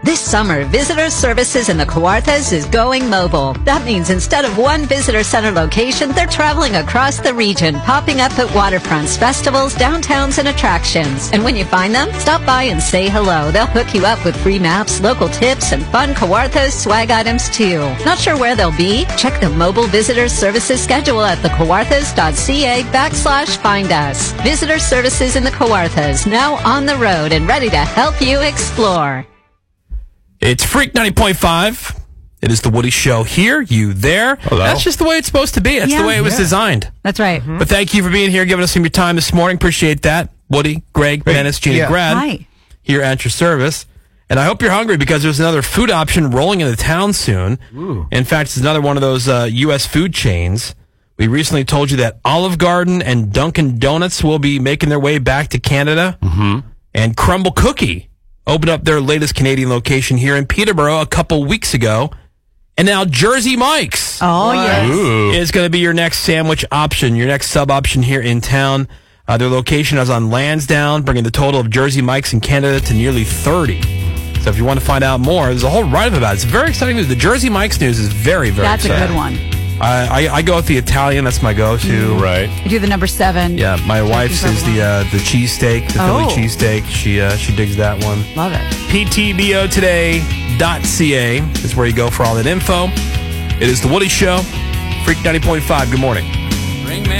This summer, Visitor Services in the Kawarthas is going mobile. That means instead of one visitor center location, they're traveling across the region, popping up at waterfronts, festivals, downtowns, and attractions. And when you find them, stop by and say hello. They'll hook you up with free maps, local tips, and fun Kawarthas swag items too. Not sure where they'll be? Check the mobile Visitor Services schedule at thekawarthas.ca/find us. Visitor Services in the Kawarthas, now on the road and ready to help you explore. It's Freak 90.5. It is the Woody Show here, you there. Hello. That's just the way it's supposed to be. That's the way it was designed. That's right. But thank you for being here, giving us some of your time this morning. Appreciate that. Woody, Greg, Dennis, Jeannie, Brad. Hi. Here at your service. And I hope you're hungry because there's another food option rolling into town soon. Ooh. In fact, it's another one of those U.S. food chains. We recently told you that Olive Garden and Dunkin' Donuts will be making their way back to Canada. Mm-hmm. And Crumble Cookie opened up their latest Canadian location here in Peterborough a couple weeks ago. And now Jersey Mike's is going to be your next sandwich option, your next sub option here in town. Their location is on Lansdowne, bringing the total of Jersey Mike's in Canada to nearly 30. So if you want to find out more, there's a whole write-up about it. It's very exciting news. The Jersey Mike's news is very, very exciting. That's a good one. I go with the Italian. That's my go-to. Right. You do the number 7. Yeah, my wife's is the cheesesteak, the Philly cheesesteak. She digs that one. Love it. PTBOtoday.ca is where you go for all that info. It is the Woody Show, Freak 90.5. Good morning.